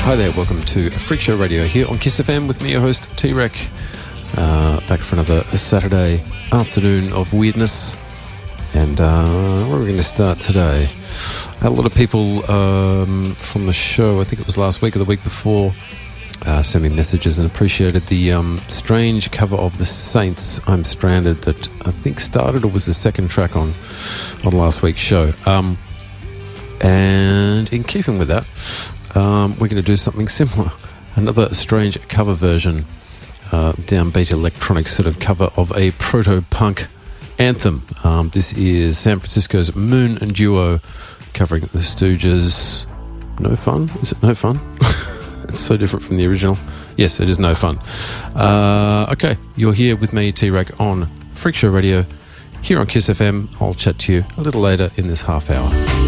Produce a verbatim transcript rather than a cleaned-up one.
Hi there, welcome to Freak Show Radio here on Kiss F M with me, your host, T-Rec. Uh, back for another Saturday afternoon of weirdness. And uh, where are we going to start today? I had a lot of people um, from the show, I think it was last week or the week before, uh, send me messages and appreciated the um, strange cover of The Saints, I'm Stranded, that I think started or was the second track on, on last week's show. Um, and in keeping with that, Um, we're going to do something similar. Another strange cover version, uh, downbeat electronic sort of cover of a proto-punk anthem. Um, this is San Francisco's Moon and Duo covering The Stooges. No Fun? Is it No Fun? It's so different from the original. Yes, it is No Fun. Uh, okay, you're here with me, T-Rec, on Freak Show Radio, here on Kiss F M. I'll chat to you a little later in this half hour.